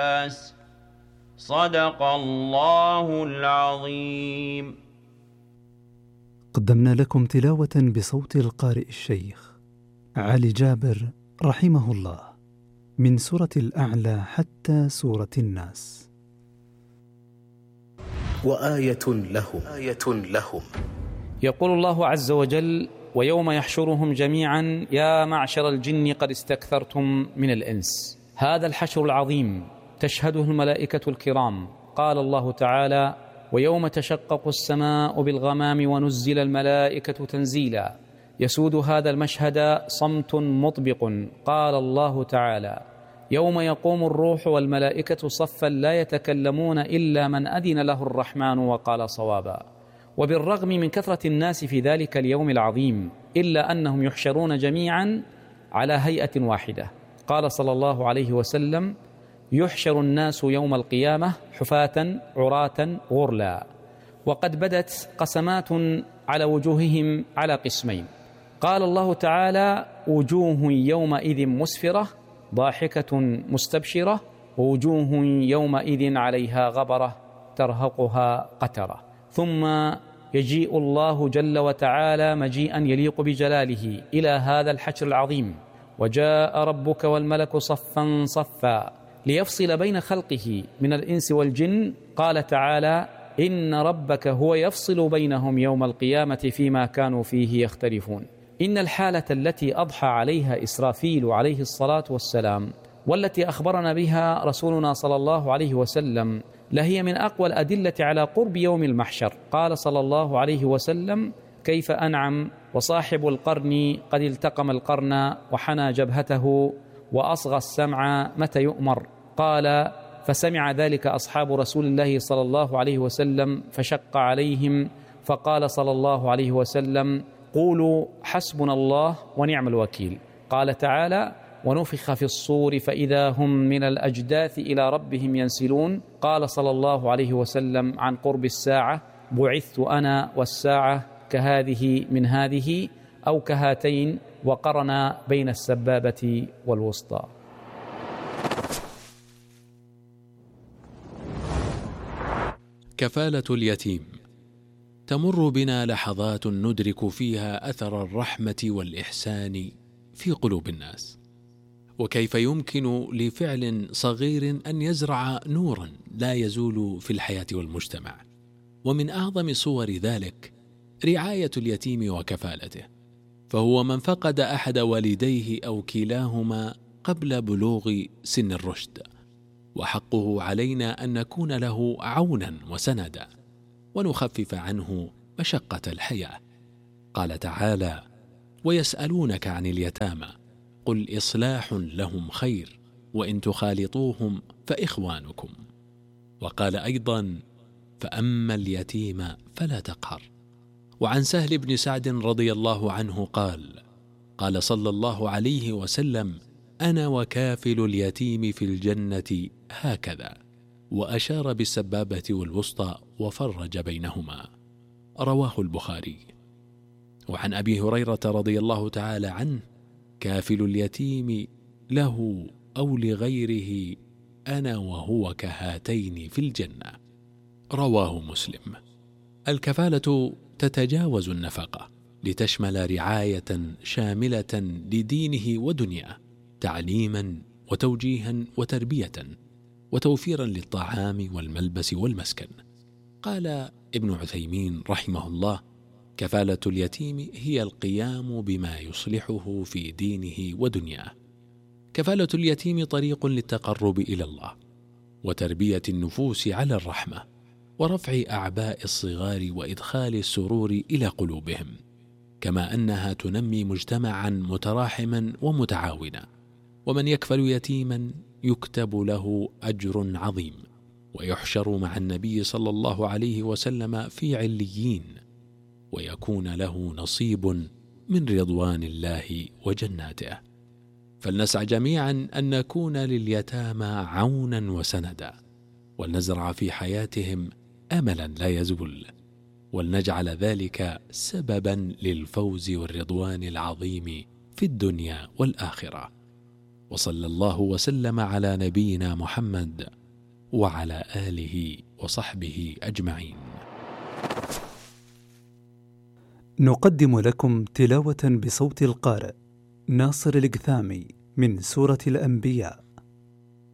صدق الله العظيم. قدمنا لكم تلاوة بصوت القارئ الشيخ علي جابر رحمه الله من سورة الأعلى حتى سورة الناس. وآية لهم يقول الله عز وجل: ويوم يحشرهم جميعا يا معشر الجن قد استكثرتم من الإنس. هذا الحشر العظيم تشهده الملائكة الكرام. قال الله تعالى: ويوم تشقق السماء بالغمام ونزل الملائكة تنزيلا. يسود هذا المشهد صمت مطبق. قال الله تعالى: يوم يقوم الروح والملائكة صفا لا يتكلمون إلا من أذن له الرحمن وقال صوابا. وبالرغم من كثرة الناس في ذلك اليوم العظيم إلا أنهم يحشرون جميعا على هيئة واحدة. قال صلى الله عليه وسلم: يحشر الناس يوم القيامة حفاة عراة غرلا. وقد بدت قسمات على وجوههم على قسمين. قال الله تعالى: وجوه يومئذ مسفرة ضاحكة مستبشرة ووجوه يومئذ عليها غبرة ترهقها قترة. ثم يجيء الله جل وتعالى مجيئا يليق بجلاله إلى هذا الحشر العظيم: وجاء ربك والملك صفا صفا ليفصل بين خلقه من الإنس والجن. قال تعالى: إن ربك هو يفصل بينهم يوم القيامة فيما كانوا فيه يختلفون. إن الحالة التي أضحى عليها إسرافيل عليه الصلاة والسلام والتي أخبرنا بها رسولنا صلى الله عليه وسلم لهي من أقوى الأدلة على قرب يوم المحشر. قال صلى الله عليه وسلم: كيف أنعم وصاحب القرن قد التقم القرن وحنى جبهته وأصغى السمع متى يؤمر. قال: فسمع ذلك أصحاب رسول الله صلى الله عليه وسلم فشق عليهم، فقال صلى الله عليه وسلم: قولوا حسبنا الله ونعم الوكيل. قال تعالى: ونفخ في الصور فإذا هم من الأجداث إلى ربهم ينسلون. قال صلى الله عليه وسلم عن قرب الساعة: بعثت أنا والساعة كهذه من هذه أو كهاتين، وقرن بين السبابة والوسطى. كفالة اليتيم. تمر بنا لحظات ندرك فيها أثر الرحمة والإحسان في قلوب الناس، وكيف يمكن لفعل صغير أن يزرع نورا لا يزول في الحياة والمجتمع. ومن أعظم صور ذلك رعاية اليتيم وكفالته، فهو من فقد أحد والديه أو كلاهما قبل بلوغ سن الرشد، وحقه علينا أن نكون له عونا وسندا ونخفف عنه مشقة الحياة. قال تعالى: ويسألونك عن اليتامى قل إصلاح لهم خير وإن تخالطوهم فإخوانكم. وقال أيضا: فأما اليتيم فلا تقهر. وعن سهل بن سعد رضي الله عنه قال صلى الله عليه وسلم: أنا وكافل اليتيم في الجنة هكذا، وأشار بالسبابة والوسطى وفرج بينهما. رواه البخاري. وعن أبي هريرة رضي الله تعالى عنه: كافل اليتيم له أو لغيره أنا وهو كهاتين في الجنة. رواه مسلم. الكفالة تتجاوز النفقة لتشمل رعاية شاملة لدينه ودنياه، تعليما وتوجيها وتربية وتوفيرا للطعام والملبس والمسكن. قال ابن عثيمين رحمه الله: كفالة اليتيم هي القيام بما يصلحه في دينه ودنياه. كفالة اليتيم طريق للتقرب إلى الله وتربية النفوس على الرحمة ورفع أعباء الصغار وإدخال السرور إلى قلوبهم، كما أنها تنمي مجتمعا متراحما ومتعاونا. ومن يكفل يتيما يكتب له أجر عظيم ويحشر مع النبي صلى الله عليه وسلم في عليين، ويكون له نصيب من رضوان الله وجناته. فلنسعى جميعا أن نكون لليتامى عونا وسندا، ولنزرع في حياتهم أملا لا يزول، ولنجعل ذلك سببا للفوز والرضوان العظيم في الدنيا والآخرة. وصلى الله وسلم على نبينا محمد وعلى آله وصحبه أجمعين. نقدم لكم تلاوة بصوت القارئ ناصر القثامي من سورة الأنبياء.